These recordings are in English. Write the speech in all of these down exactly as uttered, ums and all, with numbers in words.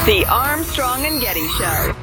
The Armstrong and Getty Show.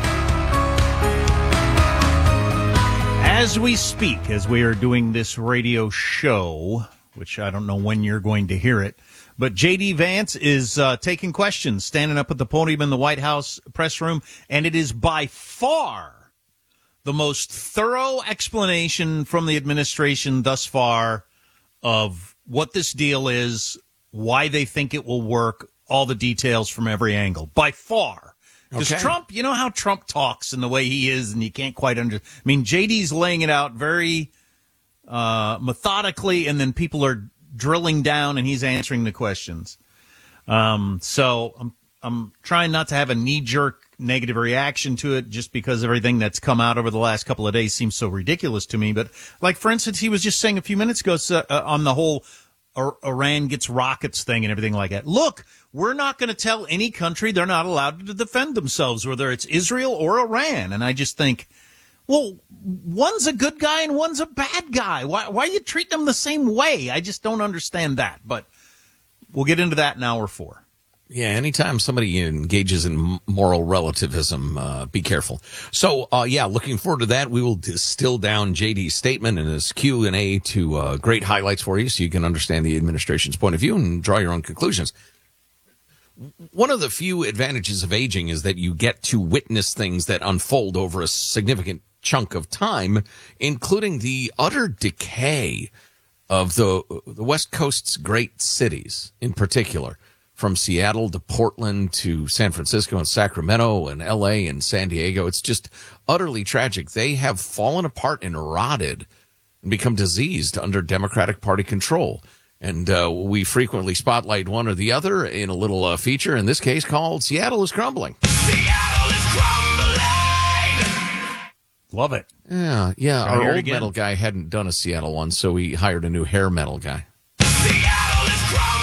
As we speak, as we are doing this radio show, which I don't know when you're going to hear it, but J D. Vance is uh, taking questions, standing up at the podium in the White House press room, and it is by far the most thorough explanation from the administration thus far of what this deal is, why they think it will work, all the details from every angle. By far. Because Okay. Trump, you know how Trump talks and the way he is, and you can't quite under. I mean, J D's laying it out very uh, methodically, and then people are drilling down, and he's answering the questions. Um, so I'm I'm trying not to have a knee-jerk negative reaction to it, just because everything that's come out over the last couple of days seems so ridiculous to me. But like, for instance, he was just saying a few minutes ago uh, uh, on the whole Iran gets rockets thing and everything like that. Look, we're not going to tell any country they're not allowed to defend themselves, whether it's Israel or Iran. And I just think, well, one's a good guy and one's a bad guy. Why, why you treat them the same way? I just don't understand that. But we'll get into that in hour four. Yeah, anytime somebody engages in moral relativism, uh, be careful. So, uh, yeah, looking forward to that. We will distill down J D's statement and his Q and A to uh, great highlights for you so you can understand the administration's point of view and draw your own conclusions. One of the few advantages of aging is that you get to witness things that unfold over a significant chunk of time, including the utter decay of the, the West Coast's great cities in particular. From Seattle to Portland to San Francisco and Sacramento and L A and San Diego. It's just utterly tragic. They have fallen apart and rotted and become diseased under Democratic Party control. And uh, we frequently spotlight one or the other in a little uh, feature, in this case called Seattle is Crumbling. Seattle is crumbling! Love it. Yeah, yeah. Try Our here old again. metal guy hadn't done a Seattle one, so we hired a new hair metal guy. Seattle is crumbling!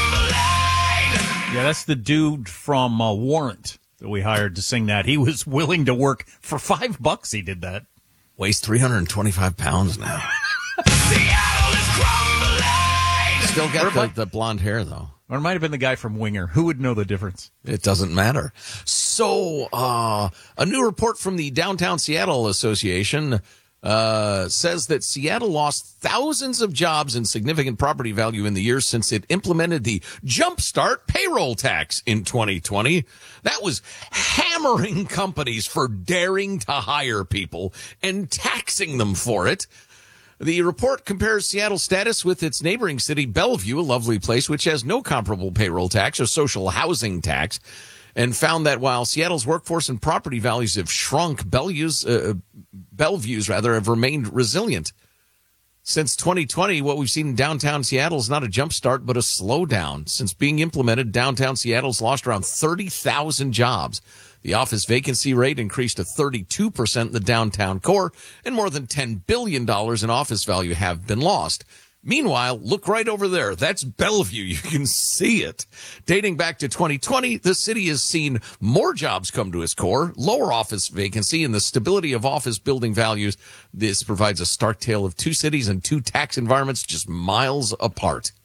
Yeah, that's the dude from uh, Warrant that we hired to sing that. He was willing to work for five bucks. He did that. Weighs three hundred twenty-five pounds now. Seattle is crumbling! Still got the, the blonde hair, though. Or it might have been the guy from Winger. Who would know the difference? It doesn't matter. So, uh, a new report from the Downtown Seattle Association uh, says that Seattle lost thousands of jobs and significant property value in the years since it implemented the Jumpstart payroll tax in twenty twenty. That was hammering companies for daring to hire people and taxing them for it. The report compares Seattle's status with its neighboring city, Bellevue, a lovely place which has no comparable payroll tax or social housing tax, and found that while Seattle's workforce and property values have shrunk, Bellevue's, uh, Bellevue's rather, have remained resilient. Since twenty twenty, what we've seen in downtown Seattle is not a jump start, but a slowdown. Since being implemented, downtown Seattle's lost around thirty thousand jobs. The office vacancy rate increased to thirty-two percent in the downtown core, and more than ten billion dollars in office value have been lost. Meanwhile, look right over there. That's Bellevue. You can see it. Dating back to twenty twenty, the city has seen more jobs come to its core, lower office vacancy, and the stability of office building values. This provides a stark tale of two cities and two tax environments just miles apart.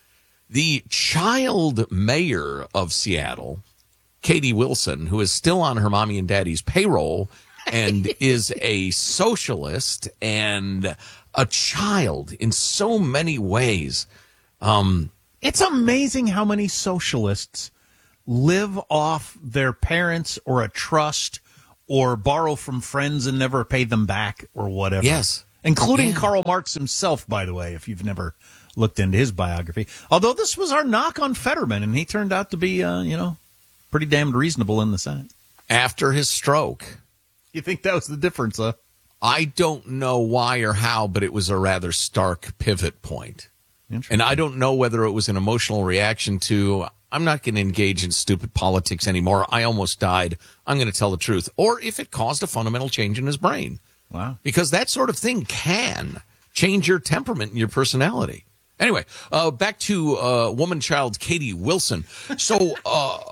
The child mayor of Seattle, Katie Wilson, who is still on her mommy and daddy's payroll and is a socialist and a child in so many ways. Um, It's amazing how many socialists live off their parents or a trust or borrow from friends and never pay them back or whatever. yes. Including Yeah. Karl Marx himself, by the way, if you've never looked into his biography. Although this was our knock on Fetterman, and he turned out to be, uh, you know, pretty damned reasonable in the Senate. After his stroke. You think that was the difference, huh? I don't know why or how, but it was a rather stark pivot point. And I don't know whether it was an emotional reaction to, I'm not going to engage in stupid politics anymore. I almost died. I'm going to tell the truth. Or if it caused a fundamental change in his brain. Wow. Because that sort of thing can change your temperament and your personality. Anyway, uh, back to uh, woman child Katie Wilson. So uh,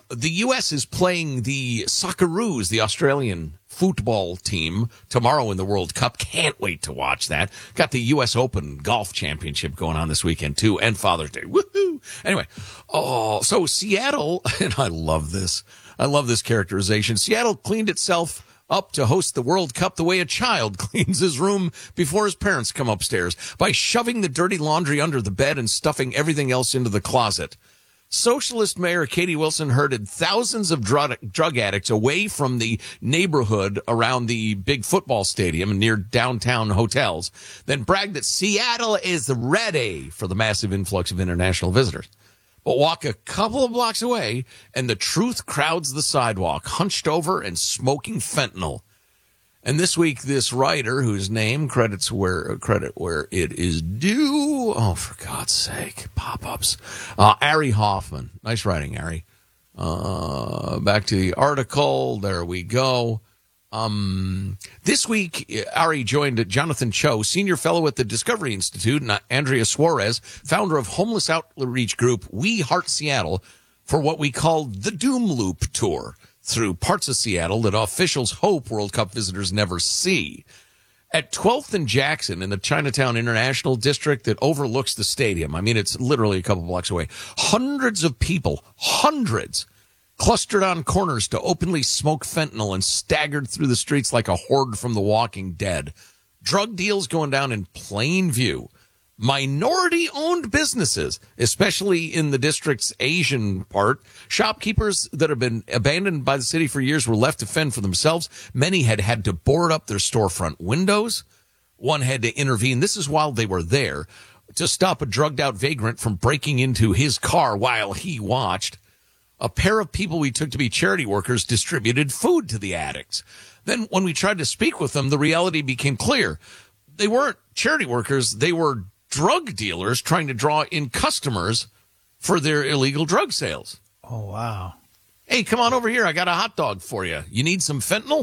the U S is playing the Socceroos, the Australian football team, tomorrow in the World Cup. Can't wait to watch that. Got the U S Open Golf Championship going on this weekend, too, and Father's Day. Woohoo! Anyway, oh, so Seattle, and I love this. I love this characterization. Seattle cleaned itself up to host the World Cup the way a child cleans his room before his parents come upstairs, by shoving the dirty laundry under the bed and stuffing everything else into the closet. Socialist Mayor Katie Wilson herded thousands of drug, drug addicts away from the neighborhood around the big football stadium and near downtown hotels, then bragged that Seattle is ready for the massive influx of international visitors. But walk a couple of blocks away, and the truth crowds the sidewalk, hunched over and smoking fentanyl. And this week, this writer, whose name credits where credit where it is due. Oh, for God's sake, pop-ups. Uh, Ari Hoffman. Nice writing, Ari. Uh, back to the article. There we go. Um, this week, Ari joined Jonathan Cho, senior fellow at the Discovery Institute, and Andrea Suarez, founder of homeless outreach group We Heart Seattle, for what we called the Doom Loop Tour through parts of Seattle that officials hope World Cup visitors never see. At twelfth and Jackson in the Chinatown International District that overlooks the stadium, I mean, it's literally a couple blocks away, hundreds of people, hundreds, clustered on corners to openly smoke fentanyl and staggered through the streets like a horde from The Walking Dead. Drug deals going down in plain view. Minority-owned businesses, especially in the district's Asian part, shopkeepers that have been abandoned by the city for years were left to fend for themselves. Many had had to board up their storefront windows. One had to intervene, this is while they were there, to stop a drugged-out vagrant from breaking into his car while he watched. A pair of people we took to be charity workers distributed food to the addicts. Then when we tried to speak with them, the reality became clear. They weren't charity workers. They were drug dealers trying to draw in customers for their illegal drug sales. Oh, wow. Hey, come on over here. I got a hot dog for you. You need some fentanyl?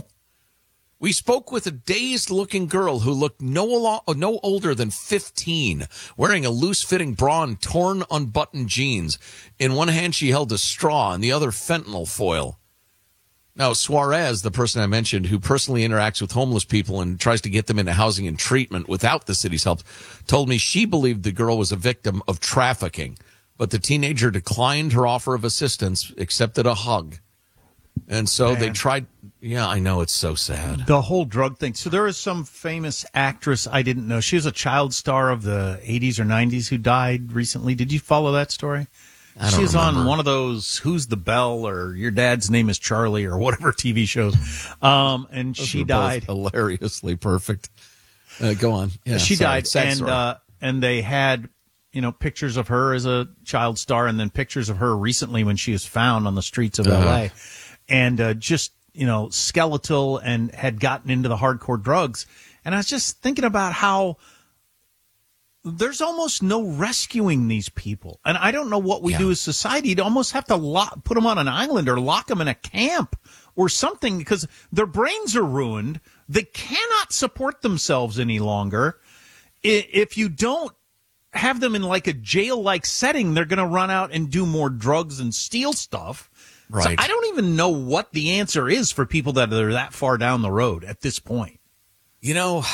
We spoke with a dazed-looking girl who looked no, no older than fifteen, wearing a loose-fitting bra and torn, unbuttoned jeans. In one hand, she held a straw, and the other fentanyl foil. Now, Suarez, the person I mentioned, who personally interacts with homeless people and tries to get them into housing and treatment without the city's help, told me she believed the girl was a victim of trafficking, but the teenager declined her offer of assistance, accepted a hug. And so Man. they tried. Yeah, I know. It's so sad. The whole drug thing. So there is some famous actress I didn't know. She was a child star of the eighties or nineties who died recently. Did you follow that story? I don't She was remember. on one of those Who's the Bell or Your Dad's Name is Charlie or whatever T V shows. Um, and Those she were both died. hilariously perfect. Uh, go on. Yeah, she sorry. died. Sad And, story. uh, and they had, you know, pictures of her as a child star and then pictures of her recently when she was found on the streets of Uh-huh. L A. And uh, just, you know, skeletal and had gotten into the hardcore drugs. And I was just thinking about how there's almost no rescuing these people. And I don't know what we Yeah. do as society. You'd almost have to lock, put them on an island or lock them in a camp or something because their brains are ruined. They cannot support themselves any longer. I- If you don't have them in like a jail-like setting, they're going to run out and do more drugs and steal stuff. Right. So I don't even know what the answer is for people that are that far down the road at this point. You know,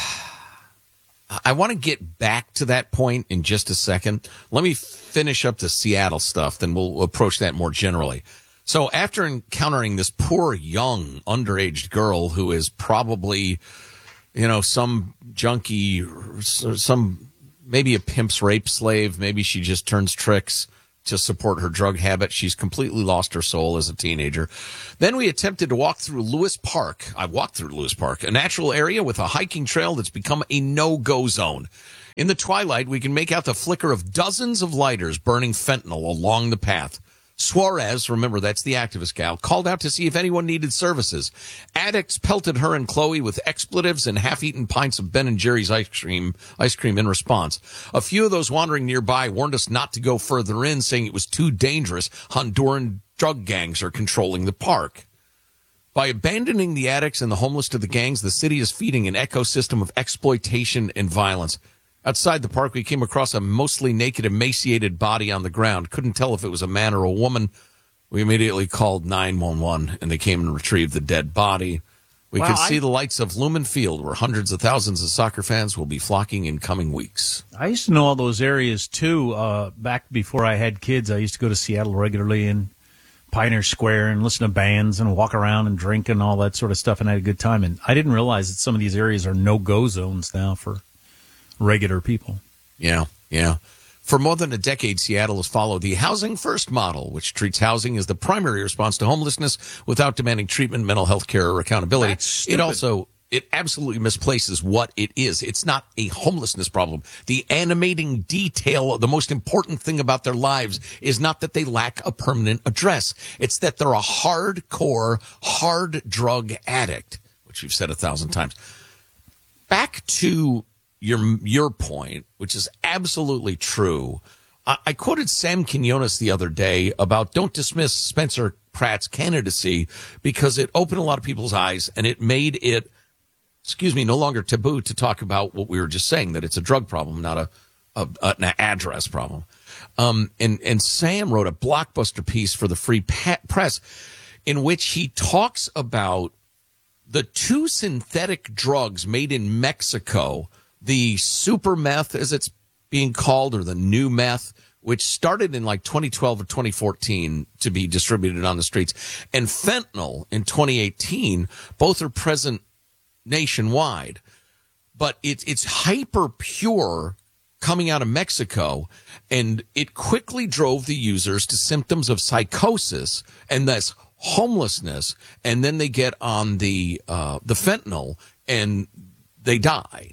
I want to get back to that point in just a second. Let me finish up the Seattle stuff, then we'll approach that more generally. So after encountering this poor, young, underage girl who is probably, you know, some junkie, some maybe a pimp's rape slave, maybe she just turns tricks to support her drug habit. She's completely lost her soul as a teenager. Then we attempted to walk through Lewis Park. I walked through Lewis Park, a natural area with a hiking trail that's become a no-go zone. In the twilight, we can make out the flicker of dozens of lighters burning fentanyl along the path. Suarez, remember that's the activist gal, called out to see if anyone needed services. Addicts pelted her and Chloe with expletives and half-eaten pints of Ben and Jerry's ice cream, ice cream in response. A few of those wandering nearby warned us not to go further in, saying it was too dangerous. Honduran drug gangs are controlling the park. By abandoning the addicts and the homeless to the gangs, the city is feeding an ecosystem of exploitation and violence. Outside the park, we came across a mostly naked, emaciated body on the ground. Couldn't tell if it was a man or a woman. We immediately called nine one one, and they came and retrieved the dead body. We Well, could I- see the lights of Lumen Field, where hundreds of thousands of soccer fans will be flocking in coming weeks. I used to know all those areas too. Uh, back before I had kids, I used to go to Seattle regularly and Pioneer Square and listen to bands and walk around and drink and all that sort of stuff, and I had a good time. And I didn't realize that some of these areas are no-go zones now for regular people. Yeah, yeah. For more than a decade, Seattle has followed the Housing First model, which treats housing as the primary response to homelessness without demanding treatment, mental health care, or accountability. That's stupid. It also, it absolutely misplaces what it is. It's not a homelessness problem. The animating detail, the most important thing about their lives is not that they lack a permanent address. It's that they're a hardcore, hard drug addict, which we've said a thousand times. Back to your your point, which is absolutely true. I, I quoted Sam Quinones the other day about don't dismiss Spencer Pratt's candidacy because it opened a lot of people's eyes and it made it, excuse me, no longer taboo to talk about what we were just saying, that it's a drug problem, not a, a an address problem. Um, and, and Sam wrote a blockbuster piece for the Free Press in which he talks about the two synthetic drugs made in Mexico, the super meth, as it's being called, or the new meth, which started in like twenty twelve or twenty fourteen to be distributed on the streets, and fentanyl in twenty eighteen, both are present nationwide. But it, it's hyper pure coming out of Mexico, and it quickly drove the users to symptoms of psychosis and thus homelessness, and then they get on the uh, the fentanyl and they die.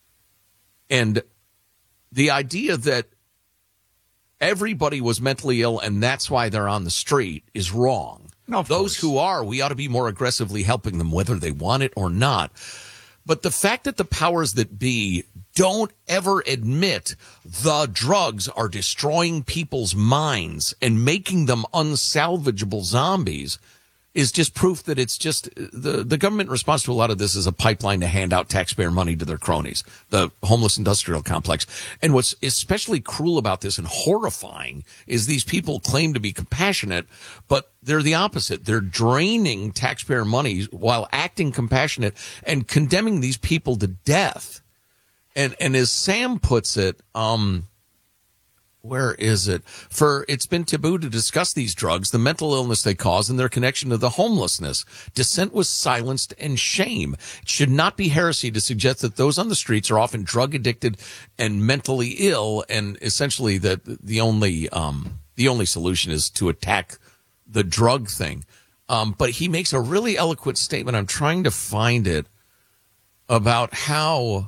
And the idea that everybody was mentally ill and that's why they're on the street is wrong. No, of Those course. who are, we ought to be more aggressively helping them, whether they want it or not. But the fact that the powers that be don't ever admit the drugs are destroying people's minds and making them unsalvageable zombies is just proof that it's just the, the government response to a lot of this is a pipeline to hand out taxpayer money to their cronies, the homeless industrial complex. And what's especially cruel about this and horrifying is these people claim to be compassionate, but they're the opposite. They're draining taxpayer money while acting compassionate and condemning these people to death. And, and as Sam puts it, um, where is it? For it's been taboo to discuss these drugs, the mental illness they cause, and their connection to the homelessness. Dissent was silenced and shame. It should not be heresy to suggest that those on the streets are often drug addicted and mentally ill, and essentially that the only um, the only solution is to attack the drug thing. Um, but he makes a really eloquent statement. I'm trying to find it about how.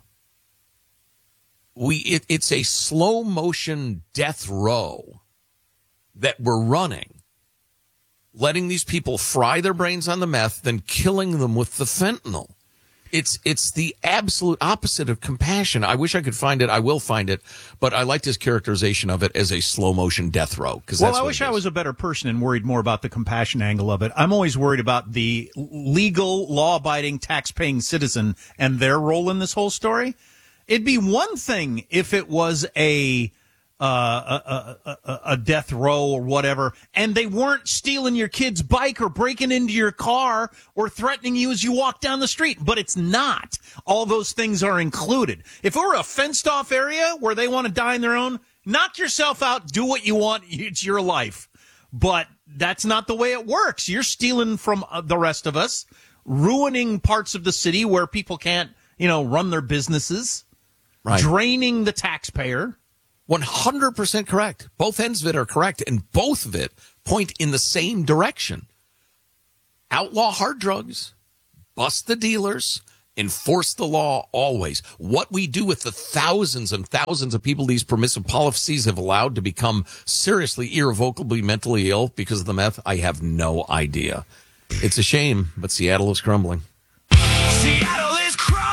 We it, it's a slow motion death row that we're running, letting these people fry their brains on the meth, then killing them with the fentanyl. It's it's the absolute opposite of compassion. I wish I could find it. I will find it, but I liked his characterization of it as a slow motion death row. Because Well, that's I what wish it I is. was a better person and worried more about the compassion angle of it. I'm always worried about the legal, law-abiding, tax-paying citizen and their role in this whole story. It'd be one thing if it was a, uh, a, a, a a death row or whatever, and they weren't stealing your kid's bike or breaking into your car or threatening you as you walk down the street. But it's not. All those things are included. If it were a fenced-off area where they want to die on their own, knock yourself out, do what you want. It's your life. But that's not the way it works. You're stealing from uh, the rest of us, ruining parts of the city where people can't, you know, run their businesses. Right. Draining the taxpayer. one hundred percent correct. Both ends of it are correct, and both of it point in the same direction. Outlaw hard drugs, bust the dealers, enforce the law always. What we do with the thousands and thousands of people these permissive policies have allowed to become seriously, irrevocably mentally ill because of the meth, I have no idea. It's a shame, but Seattle is crumbling. Seattle is crumbling.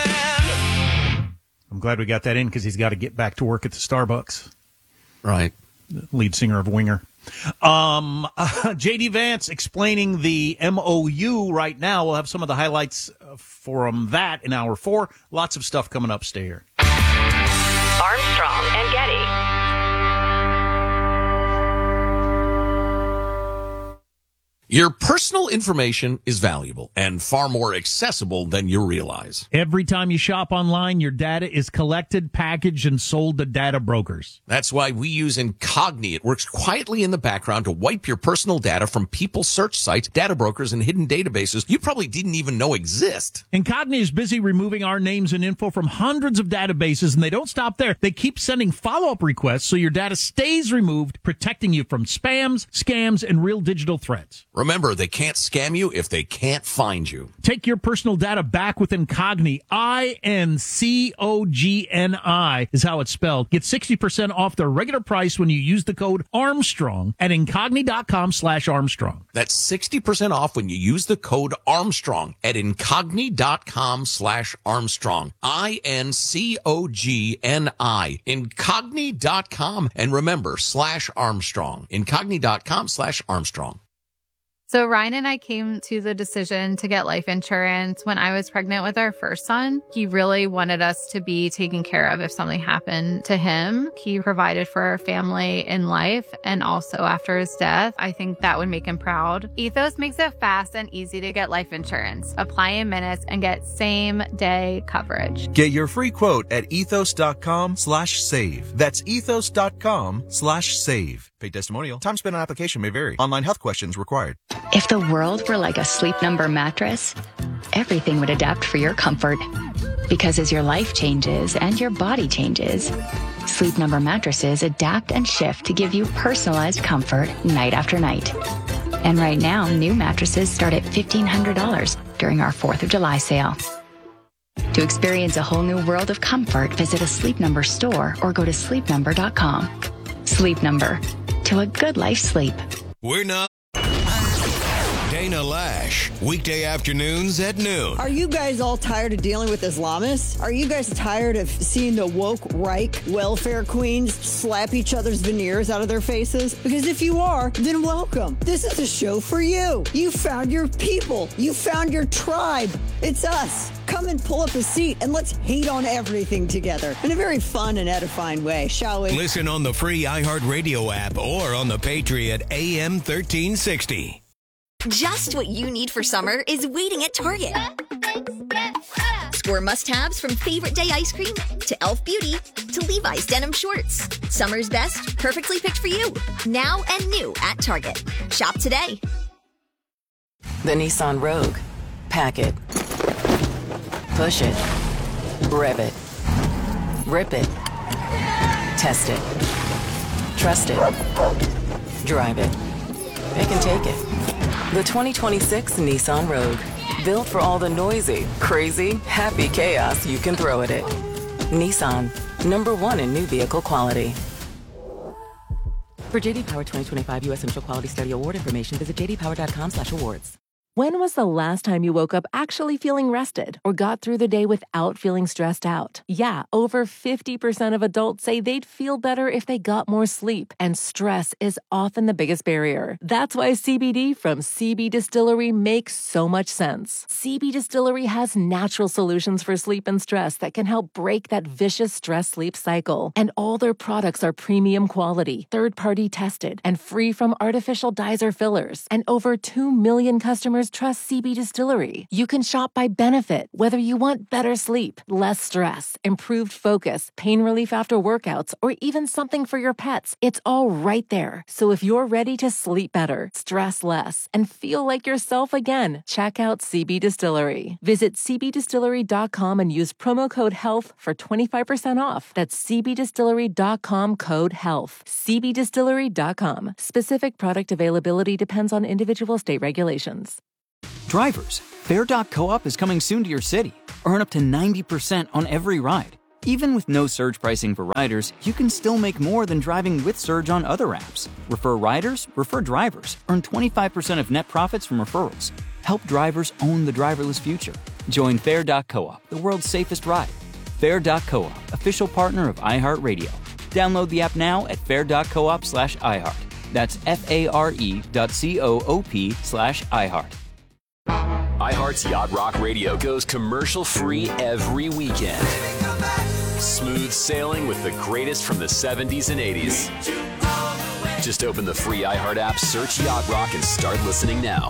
I'm glad we got that in because he's got to get back to work at the Starbucks. Right. Lead singer of Winger. Um, uh, J D Vance explaining the M O U right now. We'll have some of the highlights from that in hour four. Lots of stuff coming up. Stay here. Armstrong and Getty. Your personal information is valuable and far more accessible than you realize. Every time you shop online, your data is collected, packaged, and sold to data brokers. That's why we use Incogni. It works quietly in the background to wipe your personal data from people's search sites, data brokers, and hidden databases you probably didn't even know exist. Incogni is busy removing our names and info from hundreds of databases, and they don't stop there. They keep sending follow-up requests so your data stays removed, protecting you from spams, scams, and real digital threats. Remember, they can't scam you if they can't find you. Take your personal data back with Incogni. I N C O G N I is how it's spelled. Get sixty percent off their regular price when you use the code Armstrong at incogni.com slash Armstrong. That's sixty percent off when you use the code Armstrong at incogni.com slash Armstrong. I N C O G N I. Incogni dot com. And remember, slash Armstrong. Incogni.com slash Armstrong. So Ryan and I came to the decision to get life insurance when I was pregnant with our first son. He really wanted us to be taken care of if something happened to him. He provided for our family in life and also after his death. I think that would make him proud. Ethos makes it fast and easy to get life insurance. Apply in minutes and get same day coverage. Get your free quote at ethos.com slash save. That's ethos.com slash save. Paid testimonial. Time spent on application may vary. Online health questions required. If the world were like a Sleep Number mattress, everything would adapt for your comfort. Because as your life changes and your body changes, Sleep Number mattresses adapt and shift to give you personalized comfort night after night. And right now, new mattresses start at fifteen hundred dollars during our fourth of July sale. To experience a whole new world of comfort, visit a Sleep Number store or go to sleep number dot com. Sleep Number. To a good life sleep. We're not Dana Lash, weekday afternoons at noon. Are you guys all tired of dealing with Islamists? Are you guys tired of seeing the woke Reich welfare queens slap each other's veneers out of their faces? Because if you are, then welcome. This is a show for you. You found your people. You found your tribe. It's us. Come and pull up a seat and let's hate on everything together in a very fun and edifying way, shall we? Listen on the free iHeartRadio app or on the Patriot A M thirteen sixty. Just what you need for summer is waiting at Target. Score must-haves from Favorite Day ice cream to Elf Beauty to Levi's denim shorts. Summer's best, perfectly picked for you. Now and new at Target. Shop today. The Nissan Rogue. Pack it. Push it. Rev it. Rip it. Test it. Trust it. Drive it. Pick and take it. The twenty twenty-six Nissan Rogue. Built for all the noisy, crazy, happy chaos you can throw at it. Nissan. Number one in new vehicle quality. For J D Power twenty twenty-five U S Central Quality Study Award information, visit j d power dot com slash awards. When was the last time you woke up actually feeling rested or got through the day without feeling stressed out? Yeah, over fifty percent of adults say they'd feel better if they got more sleep, and stress is often the biggest barrier. That's why C B D from C B Distillery makes so much sense. C B Distillery has natural solutions for sleep and stress that can help break that vicious stress-sleep cycle. And all their products are premium quality, third-party tested, and free from artificial dyes or fillers. And over two million customers trust C B Distillery. You can shop by benefit, whether you want better sleep, less stress, improved focus, pain relief after workouts, or even something for your pets. It's all right there. So if you're ready to sleep better, stress less, and feel like yourself again, check out C B Distillery. Visit c b distillery dot com and use promo code HEALTH for twenty-five percent off. That's c b distillery dot com code HEALTH. c b distillery dot com. Specific product availability depends on individual state regulations. Drivers, Fare dot coop is coming soon to your city. Earn up to ninety percent on every ride. Even with no surge pricing for riders, you can still make more than driving with Surge on other apps. Refer riders, refer drivers. Earn twenty-five percent of net profits from referrals. Help drivers own the driverless future. Join Fare dot coop, the world's safest ride. Fare dot coop, official partner of iHeartRadio. Download the app now at fare dot coop slash iHeart. That's F-A-R-E dot C-O-O-P slash iHeart. iHeart's Yacht Rock Radio goes commercial-free every weekend. Smooth sailing with the greatest from the seventies and eighties. Just open the free iHeart app, search Yacht Rock, and start listening now.